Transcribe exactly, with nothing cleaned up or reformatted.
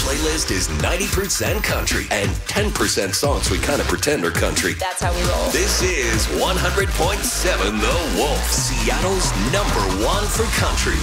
playlist is ninety percent country and ten percent songs we kind of pretend are country. That's how we roll. This is one hundred point seven The Wolf, Seattle's number one for country.